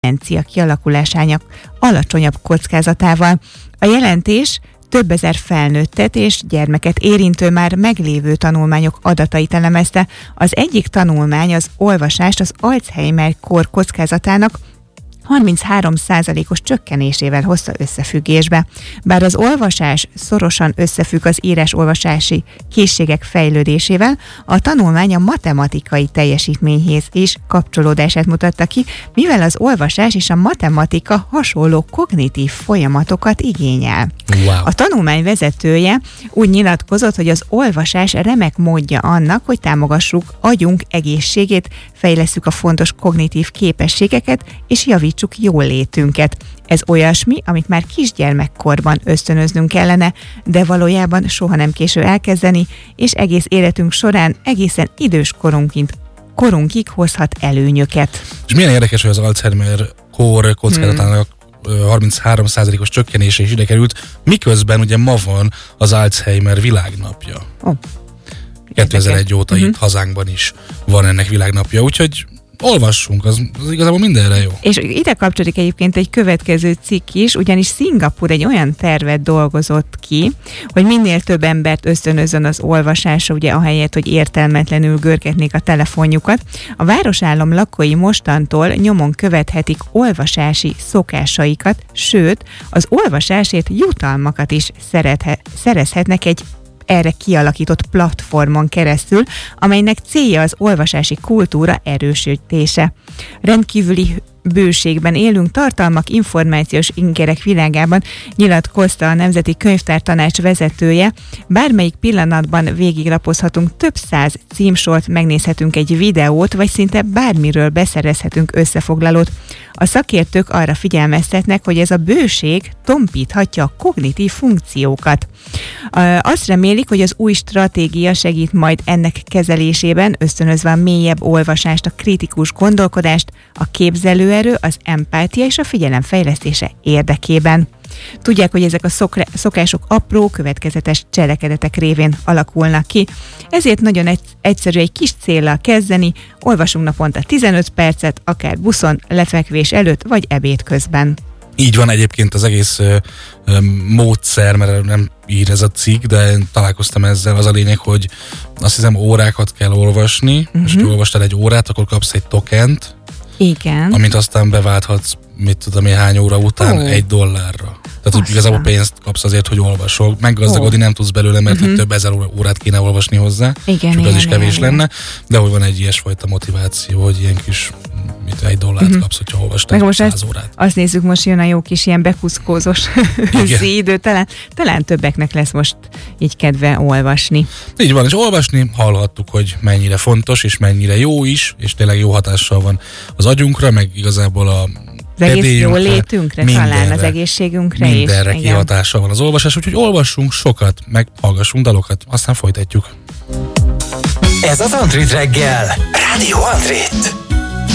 demencia kialakulásának alacsonyabb kockázatával. A jelentés több ezer felnőttet és gyermeket érintő már meglévő tanulmányok adatait elemezte. Az egyik tanulmány az olvasást az Alzheimer-kór kockázatának 33%-os csökkenésével hozta összefüggésbe. Bár az olvasás szorosan összefügg az írás-olvasási készségek fejlődésével, a tanulmány a matematikai teljesítményhez is kapcsolódását mutatta ki, mivel az olvasás és a matematika hasonló kognitív folyamatokat igényel. Wow. A tanulmány vezetője úgy nyilatkozott, hogy az olvasás remek módja annak, hogy támogassuk agyunk egészségét, fejlesszük a fontos kognitív képességeket és javítsuk jólétünket. Ez olyasmi, amit már kisgyermekkorban ösztönöznünk kellene, de valójában soha nem késő elkezdeni, és egész életünk során egészen idős korunkig hozhat előnyöket. És milyen érdekes, hogy az Alzheimer-kór kockázatának 33%-os csökkenése is ide került, miközben ugye ma van az Alzheimer világnapja. 2001 óta itt hazánkban is van ennek világnapja, úgyhogy olvassunk, az igazából mindenre jó. És ide kapcsolódik egyébként egy következő cikk is, ugyanis Szingapúr egy olyan tervet dolgozott ki, hogy minél több embert ösztönözzön az olvasásra, ugye ahelyett, hogy értelmetlenül görgetnék a telefonjukat. A városállam lakói mostantól nyomon követhetik olvasási szokásaikat, sőt, az olvasásért jutalmakat is szerezhetnek egy erre kialakított platformon keresztül, amelynek célja az olvasási kultúra erősítése. Rendkívüli bőségben élünk, tartalmak, információs ingerek világában, nyilatkozta a Nemzeti Könyvtártanács vezetője. Bármelyik pillanatban végiglapozhatunk több száz címsort, megnézhetünk egy videót, vagy szinte bármiről beszerezhetünk összefoglalót. A szakértők arra figyelmeztetnek, hogy ez a bőség tompíthatja a kognitív funkciókat. Azt remélik, hogy az új stratégia segít majd ennek kezelésében, ösztönözve a mélyebb olvasást, a kritikus gondolkodást, a képzelőerő, az empátia és a figyelem fejlesztése érdekében. Tudják, hogy ezek a szokások apró, következetes cselekedetek révén alakulnak ki, ezért nagyon egyszerű egy kis céllal kezdeni, olvasunk naponta 15 percet, akár buszon, lefekvés előtt vagy ebéd közben. Így van egyébként az egész módszer, mert nem ír ez a cikk, de találkoztam ezzel, az a lényeg, hogy azt hiszem órákat kell olvasni, és ha olvastál egy órát, akkor kapsz egy tokent, igen, amit aztán beválthatsz, mit tudom én, hány óra után $1. Tehát úgy igazából pénzt kapsz azért, hogy olvasol. Meggazdagodni nem tudsz belőle, mert több ezer órát kéne olvasni hozzá, igen, és az is kevés lenne, de hogy van egy ilyesfajta motiváció, hogy ilyen kis $1 kapsz, hogyha olvastál 100 órát. Azt nézzük, most jön a jó kis ilyen bekuszkózós őszi idő, talán többeknek lesz most így kedve olvasni. Így van, és olvasni hallhattuk, hogy mennyire fontos, és mennyire jó is, és tényleg jó hatással van az agyunkra, meg igazából az egész jól létünkre, talán az egészségünkre is. Mindenre kihatással van az olvasás, úgyhogy olvassunk sokat, meg hallgassunk dalokat, aztán folytatjuk. Ez az Antrit reggel, Rádió Antrit.